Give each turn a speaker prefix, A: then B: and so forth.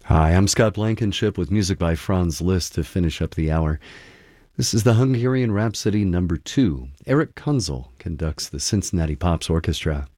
A: Hi, I'm Scott Blankenship with music by Franz Liszt to finish up the hour. This is the Hungarian Rhapsody No. 2. Eric Kunzel conducts the Cincinnati Pops Orchestra.